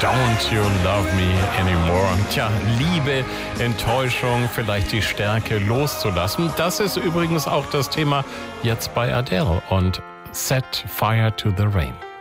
Don't You Love Me Anymore. Tja, Liebe, Enttäuschung, vielleicht die Stärke loszulassen. Das ist übrigens auch das Thema jetzt bei Adele und Set Fire to the Rain.